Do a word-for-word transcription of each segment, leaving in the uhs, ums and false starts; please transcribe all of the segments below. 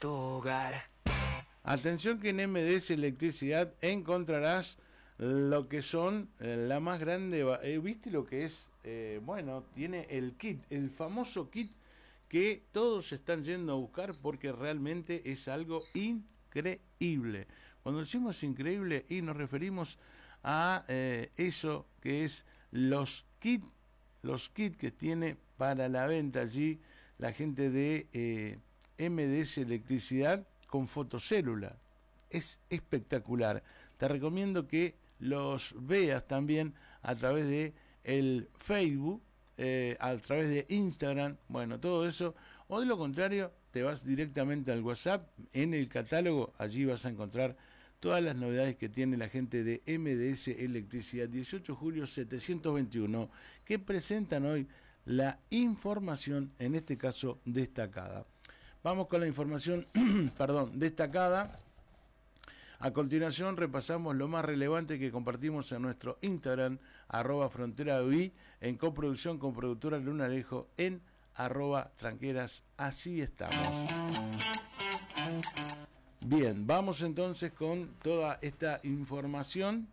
tu hogar. Atención que en M D S Electricidad encontrarás lo que son eh, la más grande, eh, ¿viste lo que es? Eh, bueno, tiene el kit, el famoso kit que todos están yendo a buscar porque realmente es algo increíble. Cuando decimos increíble y nos referimos a eh, eso que es los kits, los kits que tiene para la venta allí la gente de eh, M D S Electricidad con fotocélula. Es espectacular. Te recomiendo que los veas también a través de el Facebook, eh, a través de Instagram, bueno, todo eso, o de lo contrario, te vas directamente al WhatsApp, en el catálogo, allí vas a encontrar todas las novedades que tiene la gente de M D S Electricidad, dieciocho de julio setecientos veintiuno, que presentan hoy la información, en este caso destacada. Vamos con la información, perdón, destacada. A continuación repasamos lo más relevante que compartimos en nuestro Instagram, arroba frontera UI, en coproducción con productora Lunarejo, en arroba tranqueras. Así estamos. Bien, vamos entonces con toda esta información.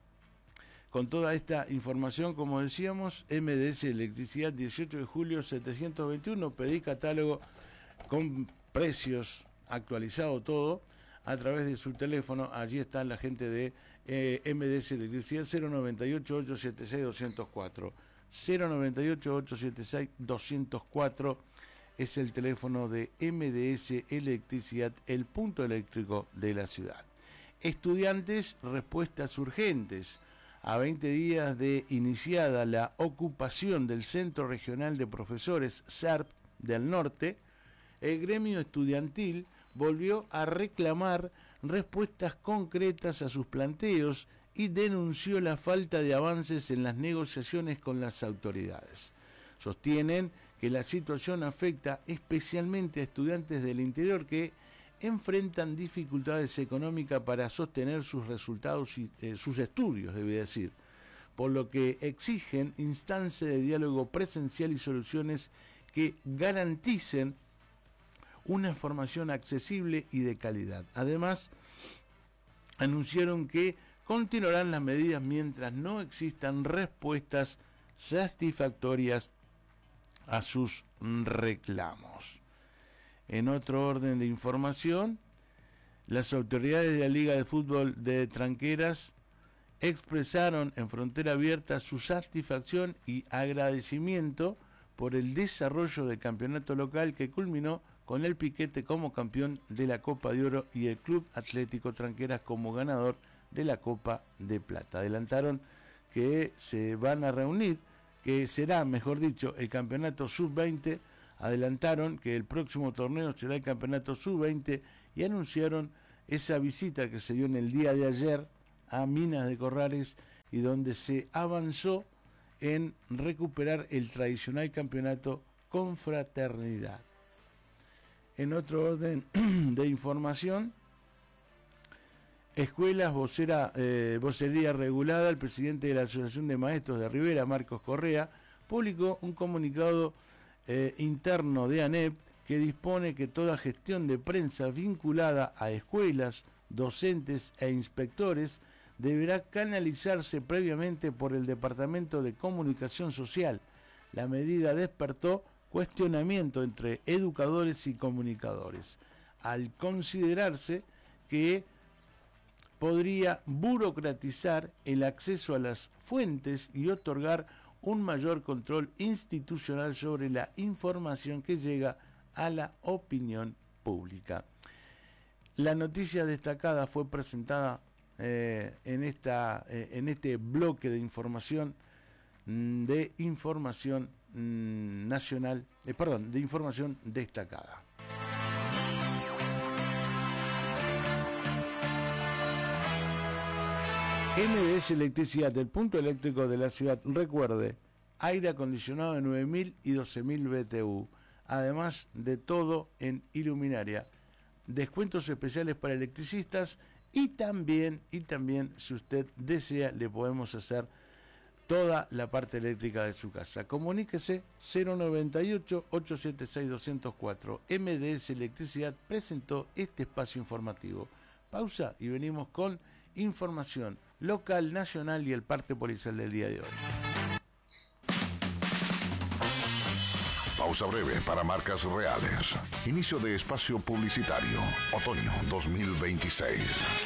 Con toda esta información, como decíamos, M D S Electricidad, dieciocho de julio setecientos veintiuno, pedí catálogo con precios actualizado todo a través de su teléfono. Allí está la gente de eh, M D S Electricidad, cero noventa y ocho, ochocientos setenta y seis, doscientos cuatro, cero noventa y ocho, ochocientos setenta y seis, doscientos cuatro es el teléfono de M D S Electricidad, el punto eléctrico de la ciudad. Estudiantes, respuestas urgentes. A veinte días de iniciada la ocupación del Centro Regional de Profesores S E R P del Norte, el gremio estudiantil volvió a reclamar respuestas concretas a sus planteos y denunció la falta de avances en las negociaciones con las autoridades. Sostienen que la situación afecta especialmente a estudiantes del interior que enfrentan dificultades económicas para sostener sus resultados y eh, sus estudios, debe decir, por lo que exigen instancias de diálogo presencial y soluciones que garanticen una formación accesible y de calidad. Además, anunciaron que continuarán las medidas mientras no existan respuestas satisfactorias a sus reclamos. En otro orden de información, las autoridades de la Liga de Fútbol de Tranqueras expresaron en Frontera Abierta su satisfacción y agradecimiento por el desarrollo del campeonato local que culminó con el Piquete como campeón de la Copa de Oro y el Club Atlético Tranqueras como ganador de la Copa de Plata. Adelantaron que se van a reunir, que será, mejor dicho, el campeonato sub veinte. Adelantaron que el próximo torneo será el campeonato sub veinte y anunciaron esa visita que se dio en el día de ayer a Minas de Corrales y donde se avanzó en recuperar el tradicional campeonato Confraternidad. En otro orden de información, escuelas, vocera, eh, vocería regulada, el presidente de la Asociación de Maestros de Rivera, Marcos Correa, publicó un comunicado eh, interno de ANEP que dispone que toda gestión de prensa vinculada a escuelas, docentes e inspectores deberá canalizarse previamente por el Departamento de Comunicación Social. La medida despertó cuestionamiento entre educadores y comunicadores, al considerarse que podría burocratizar el acceso a las fuentes y otorgar un mayor control institucional sobre la información que llega a la opinión pública. La noticia destacada fue presentada eh, en esta eh, en este bloque de información de información mmm, nacional, eh, perdón, de información destacada. M D S Electricidad, del punto eléctrico de la ciudad. Recuerde, aire acondicionado de nueve mil y doce mil B T U, además de todo en iluminaria, descuentos especiales para electricistas y también, y también si usted desea, le podemos hacer toda la parte eléctrica de su casa. Comuníquese cero noventa y ocho, ochocientos setenta y seis, doscientos cuatro. M D S Electricidad presentó este espacio informativo. Pausa y venimos con información local, nacional y el parte policial del día de hoy. Pausa breve para marcas reales. Inicio de espacio publicitario. Otoño dos mil veintiséis.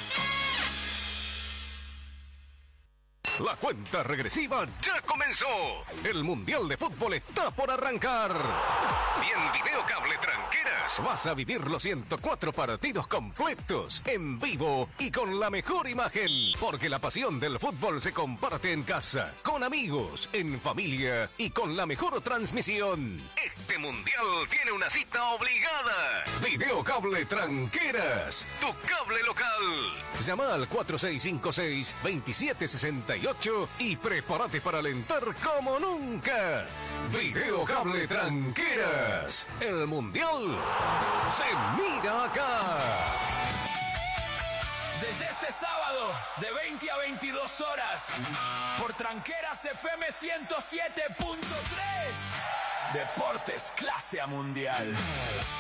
La cuenta regresiva ya comenzó. El Mundial de Fútbol está por arrancar. Y en Videocable Tranqueras vas a vivir los ciento cuatro partidos completos, en vivo y con la mejor imagen. Porque la pasión del fútbol se comparte en casa, con amigos, en familia y con la mejor transmisión. Este Mundial tiene una cita obligada. Videocable Tranqueras, tu cable local. Llama al cuatro seis cinco seis, dos siete seis ocho y prepárate para alentar como nunca. Videocable Tranqueras. El Mundial se mira acá. Desde este sábado, de veinte a veintidós horas, por Tranqueras F M ciento siete punto tres. Deportes clase A mundial.